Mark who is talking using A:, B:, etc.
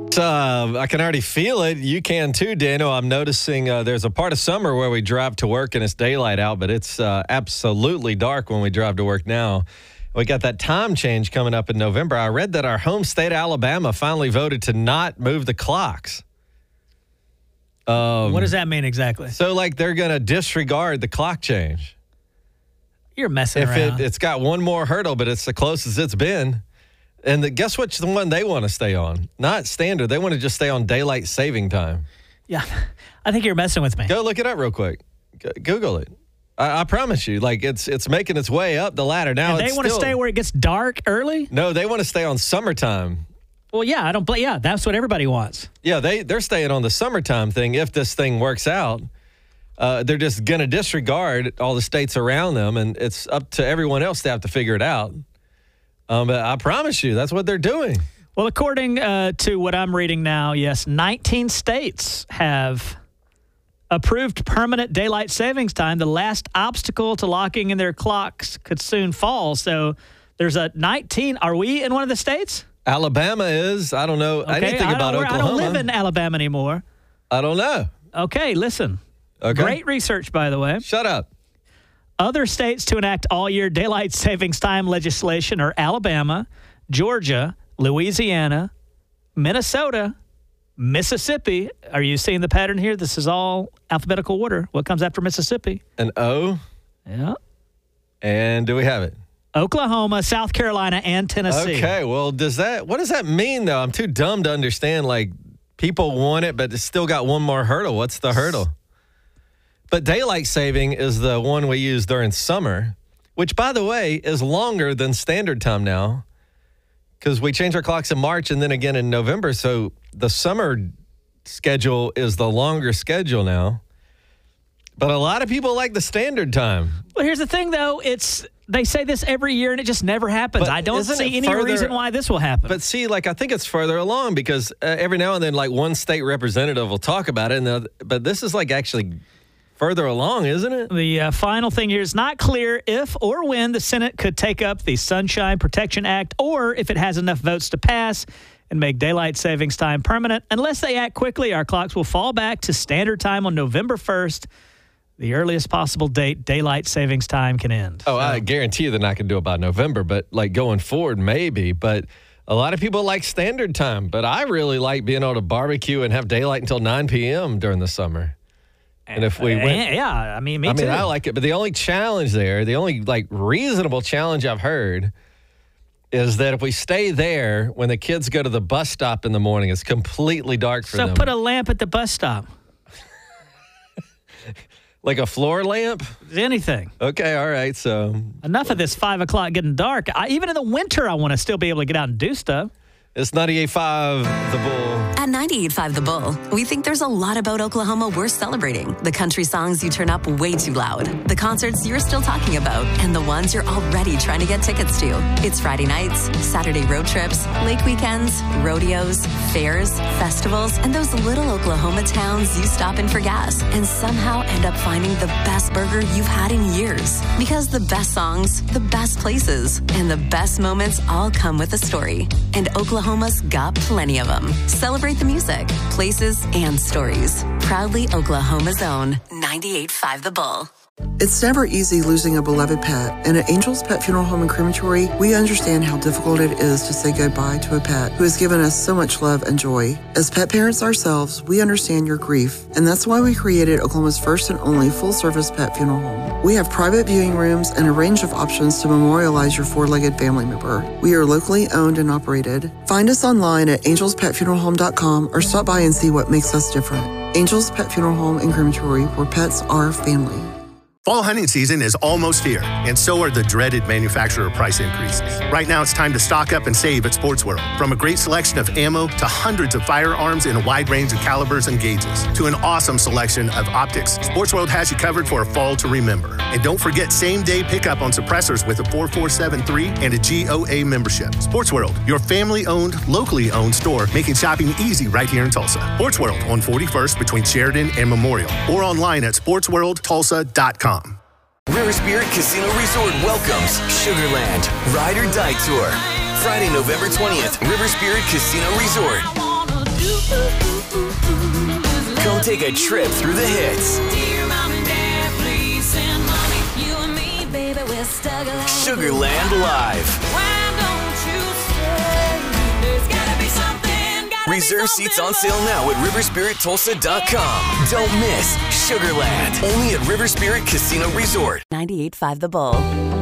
A: I can already feel it. You can too, Daniel. I'm noticing there's a part of summer where we drive to work and it's daylight out, but it's absolutely dark when we drive to work now. We got that time change coming up in November. I read that our home state, Alabama, finally voted to not move the clocks.
B: What does that mean exactly?
A: So, like, they're going to disregard the clock change.
B: You're messing around.
A: It's got one more hurdle, but it's the closest it's been. And guess which the one they want to stay on? Not standard. They want to just stay on daylight saving time.
B: Yeah, I think you're messing with me.
A: Go look it up real quick. Google it. I promise you, like it's making its way up the ladder now.
B: And they want to stay where it gets dark early?
A: No, they want to stay on summertime.
B: Well, yeah, that's what everybody wants.
A: Yeah, they're staying on the summertime thing. If this thing works out, they're just going to disregard all the states around them, and it's up to everyone else to have to figure it out. But I promise you, that's what they're doing.
B: Well, according to what I'm reading now, yes, 19 states have approved permanent daylight savings time. The last obstacle to locking in their clocks could soon fall. So there's a 19. Are we in one of the states?
A: Alabama is. I don't know. Okay. I didn't think about Oklahoma.
B: I don't live in Alabama anymore.
A: I don't know.
B: Okay, listen. Okay. Great research, by the way.
A: Shut up.
B: Other states to enact all-year daylight savings time legislation are Alabama, Georgia, Louisiana, Minnesota, Mississippi. Are you seeing the pattern here? This is all alphabetical order. What comes after Mississippi?
A: An O?
B: Yeah.
A: And do we have it?
B: Oklahoma, South Carolina, and Tennessee.
A: Okay, well, what does that mean, though? I'm too dumb to understand. Like, people want it, but it's still got one more hurdle. What's the hurdle? But daylight saving is the one we use during summer, which, by the way, is longer than standard time now because we change our clocks in March and then again in November. So the summer schedule is the longer schedule now. But a lot of people like the standard time.
B: Well, here's the thing, though. They say this every year, and it just never happens.
A: But
B: I don't see any reason why this will happen.
A: But see, like, I think it's further along because every now and then, like, one state representative will talk about it. But this is, like, actually further along, isn't it?
B: The final thing here is not clear if or when the Senate could take up the Sunshine Protection Act or if it has enough votes to pass and make daylight savings time permanent. Unless they act quickly, our clocks will fall back to standard time on November 1st, the earliest possible date daylight savings time can end.
A: Oh, so, I guarantee you they're not going to do it by November, but like going forward, maybe. But a lot of people like standard time, but I really like being able to barbecue and have daylight until 9 p.m. during the summer. And if we went,
B: yeah, I mean, me too.
A: I like it, but the only challenge there, the only like reasonable challenge I've heard is that if we stay there when the kids go to the bus stop in the morning, it's completely dark for them.
B: So put a lamp at the bus stop.
A: Like a floor lamp?
B: Anything.
A: Okay, all right. So
B: enough of this 5 o'clock getting dark. Even in the winter, I want to still be able to get out and do stuff.
A: It's 98.5 The Bull.
C: At 98.5 The Bull, we think there's a lot about Oklahoma worth celebrating. The country songs you turn up way too loud, the concerts you're still talking about, and the ones you're already trying to get tickets to. It's Friday nights, Saturday road trips, lake weekends, rodeos, fairs, festivals, and those little Oklahoma towns you stop in for gas and somehow end up finding the best burger you've had in years. Because the best songs, the best places, and the best moments all come with a story. And Oklahoma's got plenty of them. Celebrate the music, places, and stories. Proudly Oklahoma's own 98.5 The Bull.
D: It's never easy losing a beloved pet, and at Angel's Pet Funeral Home and Crematory, we understand how difficult it is to say goodbye to a pet who has given us so much love and joy. As pet parents ourselves, we understand your grief, and that's why we created Oklahoma's first and only full-service pet funeral home. We have private viewing rooms and a range of options to memorialize your four-legged family member. We are locally owned and operated. Find us online at angelspetfuneralhome.com or stop by and see what makes us different. Angel's Pet Funeral Home and Crematory, where pets are family.
E: Fall hunting season is almost here, and so are the dreaded manufacturer price increases. Right now, it's time to stock up and save at Sports World. From a great selection of ammo to hundreds of firearms in a wide range of calibers and gauges, to an awesome selection of optics, Sports World has you covered for a fall to remember. And don't forget same-day pickup on suppressors with a 4473 and a GOA membership. Sports World, your family-owned, locally owned store, making shopping easy right here in Tulsa. Sports World on 41st between Sheridan and Memorial, or online at sportsworldtulsa.com.
F: River Spirit Casino Resort welcomes Sugarland Ride or Die Tour. Friday, November 20th, River Spirit Casino Resort. Come take a trip through the hits.
G: Dear Mom and Dad, please send mommy. You and me, baby, we're stuck alive.
F: Sugarland Live.
G: Why don't you stay? There's gotta be something.
F: Reserve seats on sale now at riverspirittulsa.com. Don't miss Sugarland. Only at River Spirit Casino Resort.
C: 98.5 The Bull.